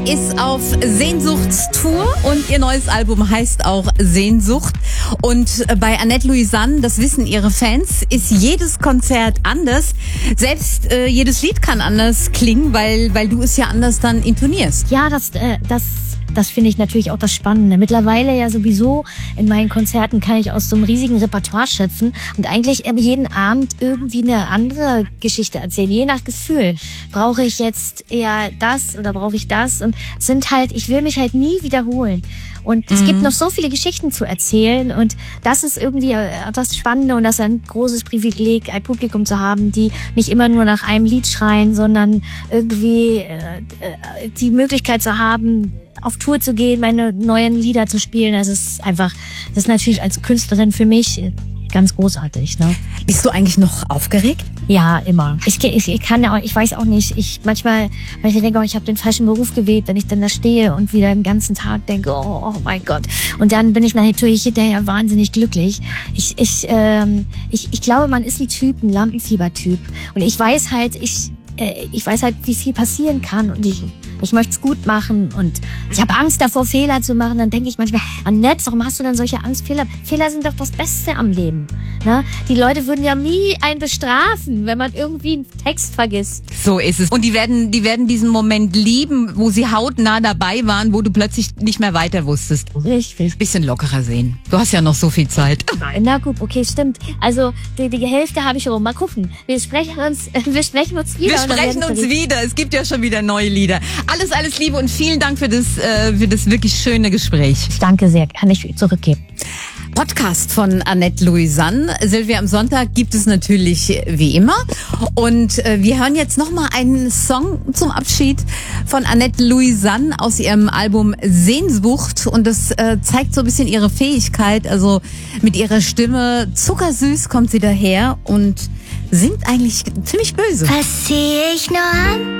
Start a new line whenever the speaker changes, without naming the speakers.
ist auf Sehnsuchtstour und ihr neues Album heißt auch Sehnsucht. Und bei Annette Louisanne, das wissen ihre Fans, ist jedes Konzert anders. Selbst jedes Lied kann anders klingen, weil du es ja anders dann intonierst.
Ja, das finde ich natürlich auch das Spannende. Mittlerweile ja sowieso in meinen Konzerten kann ich aus so einem riesigen Repertoire schöpfen und eigentlich jeden Abend irgendwie eine andere Geschichte erzählen, je nach Gefühl. Brauche ich jetzt eher das oder brauche ich das? Und ich will mich halt nie wiederholen. Und es gibt noch so viele Geschichten zu erzählen und das ist irgendwie das Spannende und das ist ein großes Privileg, ein Publikum zu haben, die nicht immer nur nach einem Lied schreien, sondern irgendwie die Möglichkeit zu haben, auf Tour zu gehen, meine neuen Lieder zu spielen. Das ist natürlich als Künstlerin für mich ganz großartig, ne?
Bist du eigentlich noch aufgeregt?
Ja, immer. Ich weiß auch nicht. Manchmal, weil ich denke, ich habe den falschen Beruf gewählt, wenn ich dann da stehe und wieder den ganzen Tag denke, oh mein Gott. Und dann bin ich natürlich hinterher wahnsinnig glücklich. Ich glaube, man ist ein Lampenfieber-Typ. Und ich weiß halt, wie viel passieren kann und ich möchte es gut machen und ich habe Angst davor, Fehler zu machen. Dann denke ich manchmal, Annette, warum hast du denn solche Angst? Fehler sind doch das Beste am Leben. Ne? Die Leute würden ja nie einen bestrafen, wenn man irgendwie einen Text vergisst.
So ist es. Und die werden diesen Moment lieben, wo sie hautnah dabei waren, wo du plötzlich nicht mehr weiter wusstest.
Richtig.
Bisschen lockerer sehen. Du hast ja noch so viel Zeit.
Na gut, okay, stimmt. Also die Hälfte habe ich rum. Mal gucken. Wir sprechen uns wieder.
Wir sprechen uns wieder. Es gibt ja schon wieder neue Lieder. Alles Liebe und vielen Dank für das wirklich schöne Gespräch.
Ich danke sehr. Kann ich zurückgeben.
Podcast von Annette Louisanne. Silvia, am Sonntag gibt es natürlich wie immer. Und wir hören jetzt nochmal einen Song zum Abschied von Annette Louisanne aus ihrem Album Sehnsucht. Und das zeigt so ein bisschen ihre Fähigkeit. Also mit ihrer Stimme zuckersüß kommt sie daher und singt eigentlich ziemlich böse.
Was zieh ich nur an?